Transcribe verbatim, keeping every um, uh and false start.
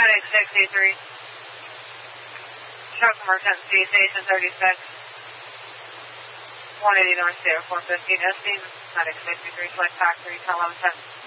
Medic sixty-three. Shock emergency, station thirty-six. one eighty North Sierra four fifteen, Esteen, Medic sixty-three, select factory, eleven ten.